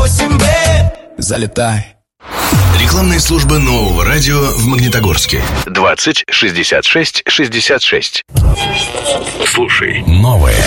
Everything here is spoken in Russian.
98 залетай. Рекламная служба нового радио в Магнитогорске. 20 66 66. Слушай новое.